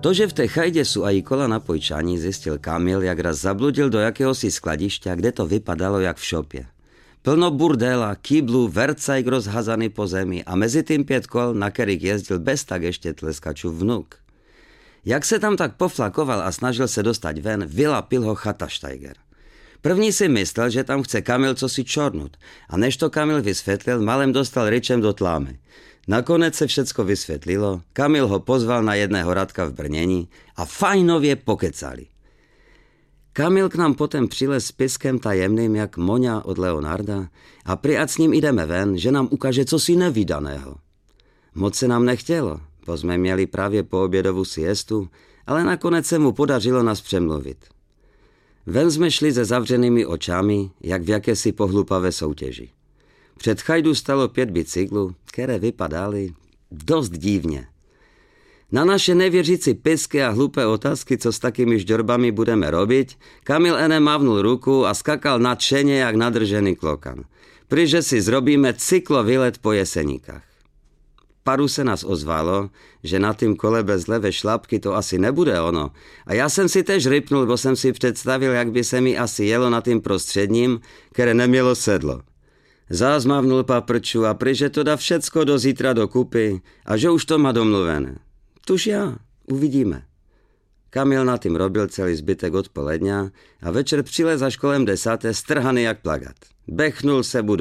To, že v té chajdě sú aj kola na pojčaní, zistil Kamil, jak raz zabludil do jakéhosi skladišťa, kde to vypadalo jak v šopě. Plno burdela, kýblu, vercajk rozhazaný po zemi a mezi tým 5 kol, na kterých jezdil bez tak ještě tleskačův vnuk. Jak se tam tak poflakoval a snažil se dostať ven, vylapil ho Chataštajger. První si myslel, že tam chce Kamil cosi čornut a než to Kamil vysvětlil, malem dostal ryčem do tlámy. Nakonec se všecko vysvětlilo, Kamil ho pozval na jedného Radka v brnění a fajnově pokecali. Kamil k nám potom přilez s piskem tajemným jak Moňa od Leonarda a priať s ním ideme ven, že nám ukáže cosi nevídaného. Moc se nám nechtělo, bo jsme měli právě po obědovu siestu, ale nakonec se mu podařilo nás přemluvit. Ven jsme šli se zavřenými očami, jak v jakési pohlupavé soutěži. Před chajdu stalo 5 bicyklů, které vypadaly dost divně. Na naše nevěřící pisky a hlupé otázky, co s takými žďorbami budeme robiť, Kamil ene mávnul ruku a skakal nadšeně jak nadržený klokan. Pryže si zrobíme cyklovýlet po Jeseníkách. Paru se nás ozvalo, že na tým kole bez levé šlapky to asi nebude ono. A já jsem si tež rypnul, bo jsem si představil, jak by se mi asi jelo na tým prostředním, které nemělo sedlo. Zás mávnul paprču a pryže to dá všecko do zítra do kupy a že už to má domluvené. Tuž já, uvidíme. Kamil na tým robil celý zbytek odpoledňa a večer přilez až kolem 10. strhaný jak plagát. Bechnul se